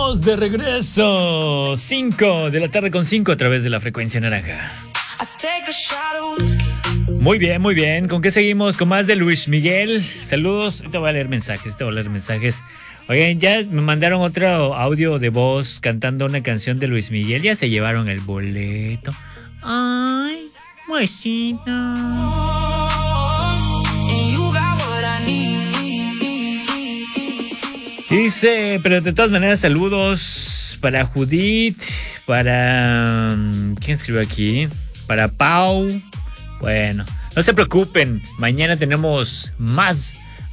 Estamos de regreso. 5 de la tarde con 5 a través de la frecuencia naranja. Muy bien, muy bien. ¿Con qué seguimos? Con más de Luis Miguel. Saludos. Te voy a leer mensajes. Oigan, ya me mandaron otro audio de voz cantando una canción de Luis Miguel. Ya se llevaron el boleto. Ay, muesito. Dice, pero de todas maneras, saludos para Judith, para... ¿quién escribió aquí? Para Pau. Bueno, no se preocupen, mañana tenemos más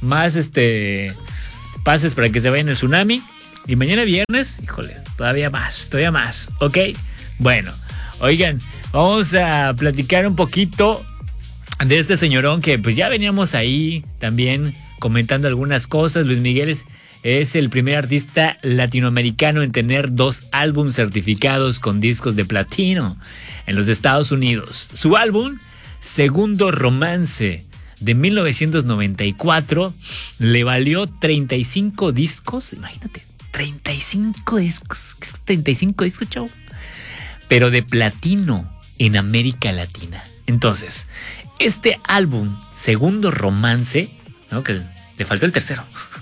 pases para que se vayan el tsunami. Y mañana viernes, híjole, todavía más, ¿ok? Bueno, oigan, vamos a platicar un poquito de este señorón que pues ya veníamos ahí también comentando algunas cosas. Luis Miguel es el primer artista latinoamericano en tener 2 álbumes certificados con discos de platino en los Estados Unidos. Su álbum, Segundo Romance, de 1994, le valió 35 discos. Imagínate, 35 discos. 35 discos, chavo. Pero de platino en América Latina. Entonces, este álbum, Segundo Romance, ¿no? Que le faltó el tercero.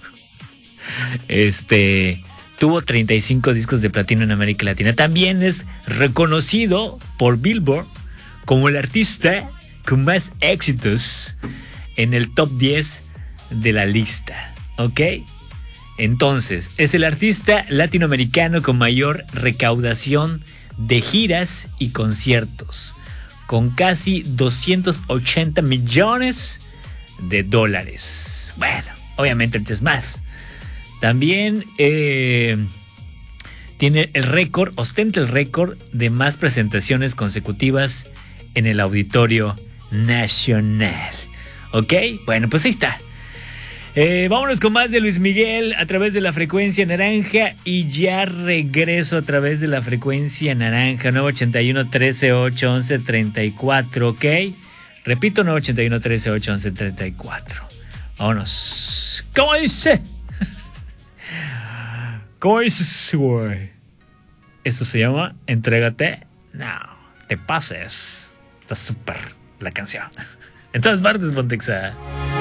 Tuvo 35 discos de platino en América Latina. También es reconocido por Billboard como el artista con más éxitos en el top 10 de la lista, ¿ok? Entonces, es el artista latinoamericano con mayor recaudación de giras y conciertos, con casi 280 millones de dólares. Bueno, obviamente ahorita es más. También tiene el récord, ostenta el récord de más presentaciones consecutivas en el Auditorio Nacional. ¿Ok? Bueno, pues ahí está. Vámonos con más de Luis Miguel a través de la frecuencia naranja y ya regreso a través de la frecuencia naranja 981 13 8 11 34, ¿ok? Repito, 981 13 8 11 34. Vámonos. ¿Cómo dice? ¿Cómo dices, güey? Esto se llama Entrégate. No, te pases. Está súper la canción. En todas partes, Pontexa.